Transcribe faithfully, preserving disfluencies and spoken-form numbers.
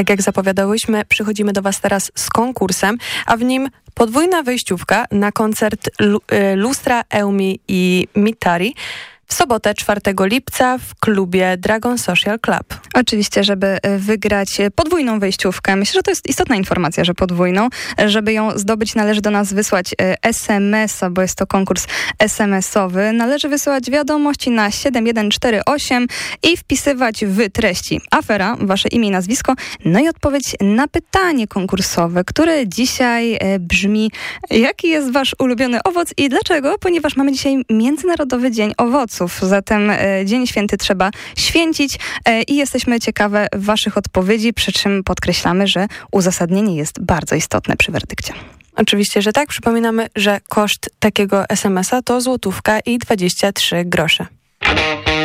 Tak jak zapowiadałyśmy, przychodzimy do Was teraz z konkursem, a w nim podwójna wejściówka na koncert Lu- Lustra, Eumi i Mitari w sobotę czwartego lipca w klubie Dragon Social Club. Oczywiście, żeby wygrać podwójną wejściówkę, myślę, że to jest istotna informacja, że podwójną, żeby ją zdobyć, należy do nas wysłać es em es a, bo jest to konkurs es em es owy. Należy wysyłać wiadomości na siedem jeden cztery osiem i wpisywać w treści afera, wasze imię i nazwisko, no i odpowiedź na pytanie konkursowe, które dzisiaj brzmi: jaki jest wasz ulubiony owoc i dlaczego? Ponieważ mamy dzisiaj Międzynarodowy Dzień Owoców. Zatem e, Dzień Święty trzeba święcić e, i jesteśmy ciekawe waszych odpowiedzi, przy czym podkreślamy, że uzasadnienie jest bardzo istotne przy werdykcie. Oczywiście, że tak. Przypominamy, że koszt takiego es em es a to złotówka i dwadzieścia trzy grosze.